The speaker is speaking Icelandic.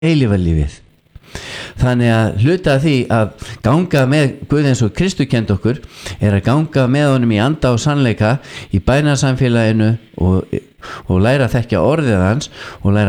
eilífa lífið. Þannig að hluta af því að ganga með Guð eins og Kristur kenndi okkur að ganga með honum í anda og sannleika í bænasamfélaginu og læra að þekkja orðið hans og læra